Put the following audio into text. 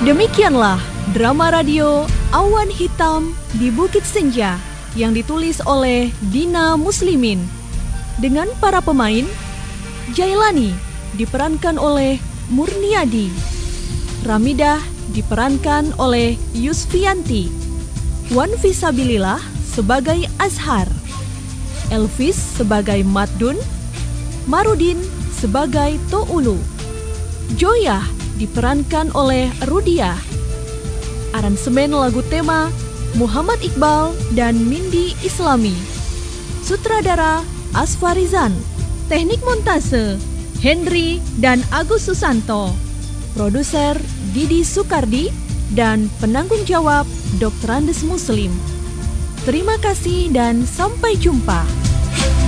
Demikianlah drama radio Awan Hitam di Bukit Senja yang ditulis oleh Dina Muslimin dengan para pemain: Jailani diperankan oleh Murniadi, Ramidah diperankan oleh Yusfianti, Wan Fisabilillah sebagai Azhar, Elvis sebagai Maddun, Marudin sebagai Toulu, Joyah diperankan oleh Rudiah. Aransemen lagu tema Muhammad Iqbal dan Mindi Islami. Sutradara Asfarizan. Teknik montase Henry dan Agus Susanto. Produser Didi Sukardi dan penanggung jawab Dr. Andes Muslim. Terima kasih dan sampai jumpa.